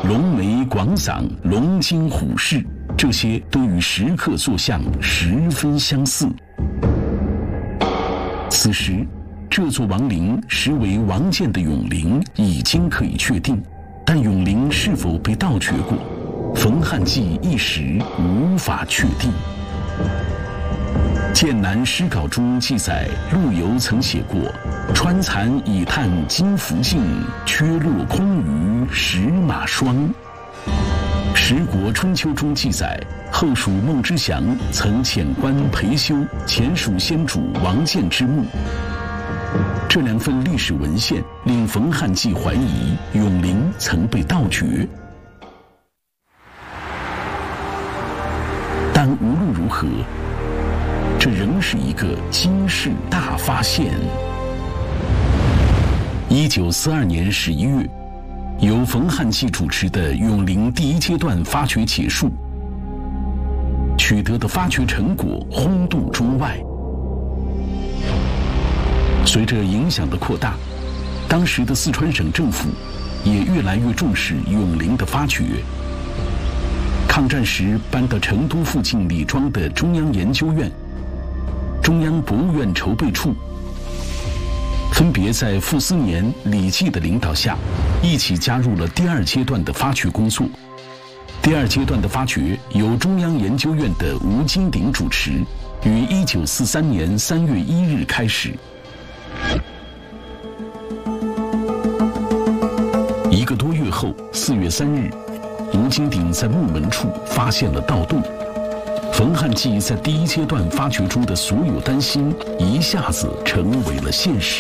龙眉广嗓、龙筋虎视，这些都与石刻坐像十分相似。此时，这座王陵实为王建的永陵已经可以确定，但永陵是否被盗掘过，冯汉纪一时无法确定。剑南诗稿中记载，陆游曾写过“川残已叹金浮尽，缺落空余石马霜”。十国春秋中记载，后蜀孟知祥曾遣官裴修前蜀先主王建之墓。这两份历史文献令冯汉纪怀疑永陵曾被盗掘。但无论如何，这仍是一个惊世大发现。1942年11月，由冯汉纪主持的永陵第一阶段发掘结束，取得的发掘成果轰动中外。随着影响的扩大，当时的四川省政府也越来越重视永陵的发掘。抗战时搬到成都附近李庄的中央研究院、中央博物院筹备处，分别在傅斯年、李济的领导下，一起加入了第二阶段的发掘工作。第二阶段的发掘由中央研究院的吴金鼎主持，于1943年3月1日开始。1个多月后，4月3日，吴金鼎在墓门处发现了盗洞。冯汉纪在第一阶段发掘中的所有担心，一下子成为了现实。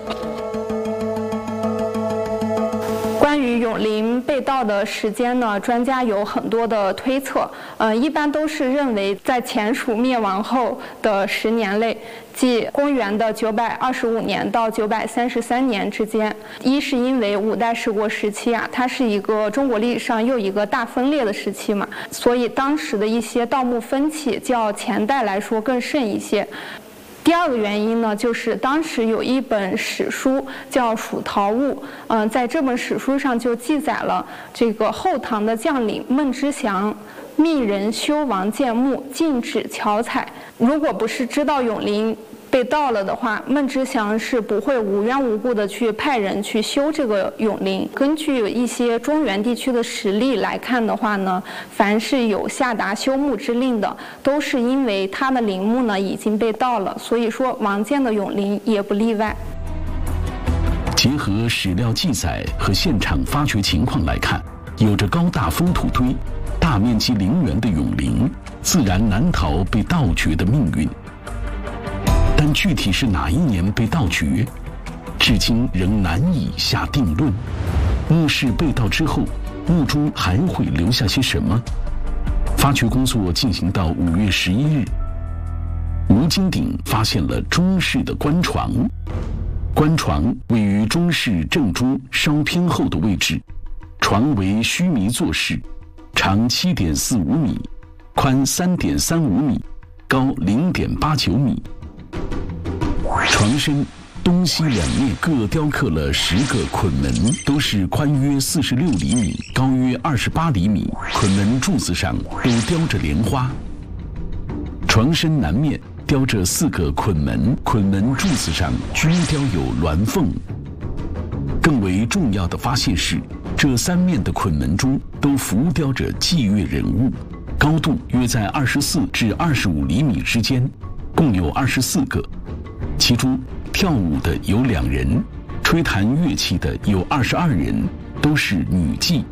关于永陵被盗的时间呢，专家有很多的推测，一般都是认为在前蜀灭亡后的10年内，即公元的925年到933年之间。一是因为五代十国时期啊，它是一个中国历史上又一个大分裂的时期嘛，所以当时的一些盗墓风气较前代来说更盛一些。第二个原因呢，就是当时有一本史书叫《蜀陶物》，在这本史书上就记载了这个后唐的将领孟知祥命人修王建墓，禁止巧彩。如果不是知道永陵被盗了的话，孟知祥是不会无缘无故的去派人去修这个永陵。根据一些中原地区的实例来看的话呢，凡是有下达修墓之令的，都是因为他的陵墓呢已经被盗了，所以说王建的永陵也不例外。 结合史料记载和现场发掘情况来看，有着高大封土堆、大面积陵园的永陵，自然难逃被盗掘的命运。但具体是哪一年被盗掘，至今仍难以下定论。墓室被盗之后，墓中还会留下些什么？发掘工作进行到5月11日，吴金鼎发现了中室的棺床。棺床位于中室正中稍偏后的位置，床为须弥坐式，长7.45米，宽3.35米，高0.89米。床身东西两面各雕刻了10个捆门，都是宽约46厘米，高约28厘米。捆门柱子上都雕着莲花。床身南面雕着4个捆门，捆门柱子上均雕有鸾凤。更为重要的发现是，这3面的捆门中都浮雕着祭月人物，高度约在24至25厘米之间，共有24个。其中跳舞的有2人，吹弹乐器的有22人，都是女妓。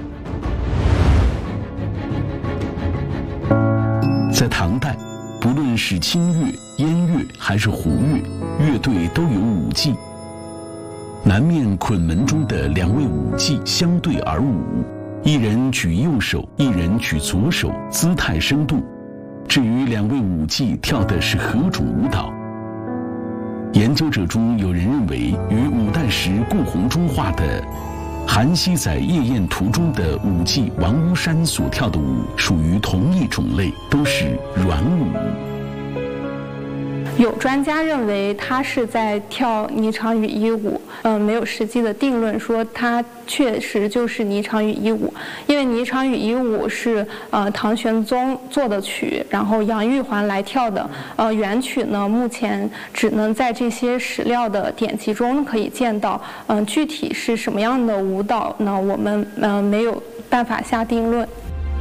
在唐代，不论是清乐、燕乐还是胡乐，乐队都有舞伎。南面捆门中的2位舞伎相对而舞，一人举右手，一人举左手，姿态生动。至于2位舞伎跳的是何种舞蹈，研究者中有人认为，与5代时顾闳中画的《韩熙载夜宴图》中的舞伎王屋山所跳的舞属于同一种类，都是软舞。 有专家认为他是在跳霓裳羽衣舞，没有实际的定论说他确实就是霓裳羽衣舞，因为霓裳羽衣舞是唐玄宗作的曲，然后杨玉环来跳的，原曲呢目前只能在这些史料的典籍中可以见到，具体是什么样的舞蹈呢？我们没有办法下定论。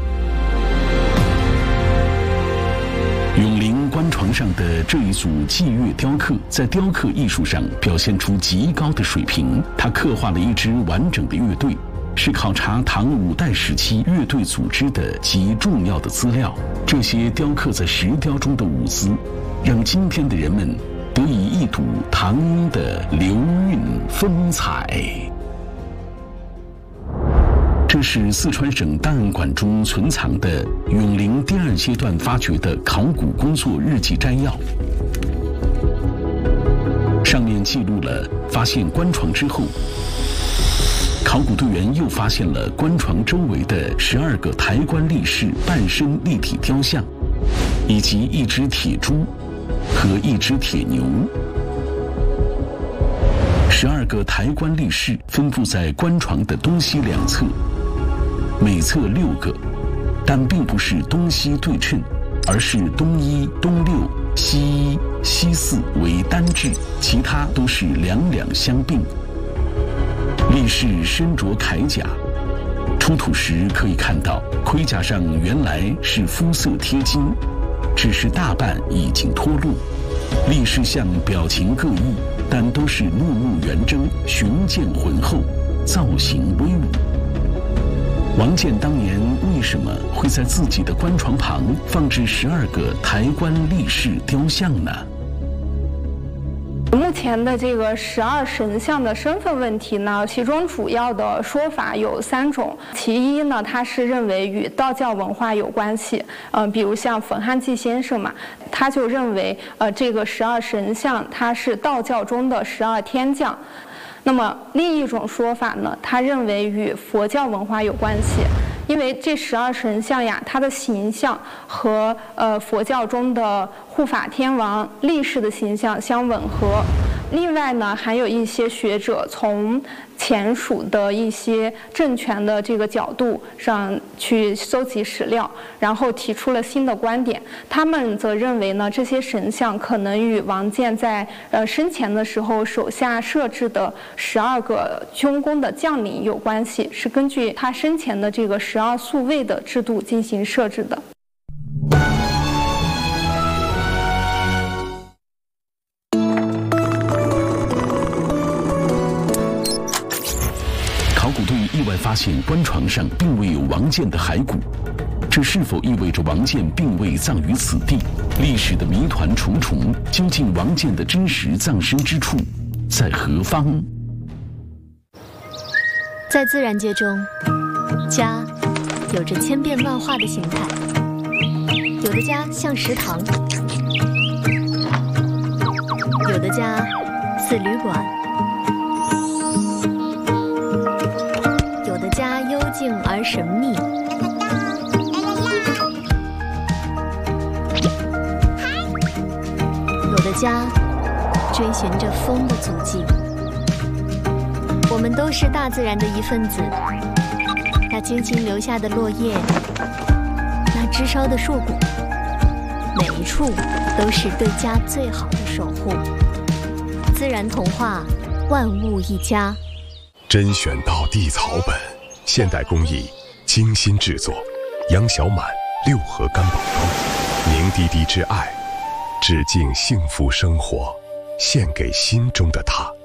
永陵官床上的这一组祭乐雕刻，在雕刻艺术上表现出极高的水平。它刻画了一支完整的乐队，是考察唐五代时期乐队组织的极重要的资料。这些雕刻在石雕中的舞姿，让今天的人们得以一睹唐音的流韵风采。这是四川省档案馆中存藏的永陵第2阶段发掘的考古工作日记摘要，上面记录了发现棺床之后，考古队员又发现了棺床周围的12个抬棺立式半身立体雕像，以及一只铁猪和一只铁牛。12个抬棺立式分布在棺床的东西两侧，每侧6个，但并不是东西对称，而是东1、东6、西1、西4为单制，其他都是两两相并。立式身着铠甲，出土时可以看到盔甲上原来是肤色贴金，只是大半已经脱落。立式像表情各异，但都是怒目圆睁，雄健浑厚，造型威武。王建当年为什么会在自己的棺床旁放置12个抬棺立式雕像呢？ 目前的这个12神像的身份问题呢，其中主要的说法有3种。其一呢，他是认为与道教文化有关系，比如像冯汉骥先生嘛，他就认为这个12神像它是道教中的12天将。那么另一种说法呢，他认为与佛教文化有关系，因为这12神像呀，它的形象和佛教中的护法天王立式的形象相吻合。另外呢，还有一些学者从前蜀的一些政权的这个角度上去搜集史料，然后提出了新的观点。他们则认为呢，这些神像可能与王建在生前的时候手下设置的12个军功的将领有关系，是根据他生前的这个12宿卫的制度进行设置的。 意外发现棺床上并未有王建的骸骨，这是否意味着王建并未葬于此地？历史的谜团重重，究竟王建的真实葬身之处在何方？ 在自然界中，家有着千变万化的形态，有的家像食堂，有的家似旅馆，家幽静而神秘，有的家追寻着风的足迹。我们都是大自然的一份子，那精心留下的落叶，那枝梢的硕果，每一处都是对家最好的守护。自然童话，万物一家。 甄选道地草本。现代工艺，精心制作，杨小满6合干宝膏，凝滴滴之爱，致敬幸福生活，献给心中的他。